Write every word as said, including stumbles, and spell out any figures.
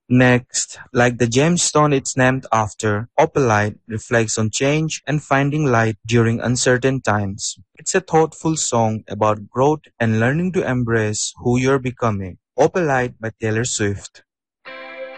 Next, like the gemstone it's named after, opalite reflects on change and finding light during uncertain times. It's a thoughtful song about growth and learning to embrace who you're becoming. Opalite by Taylor Swift.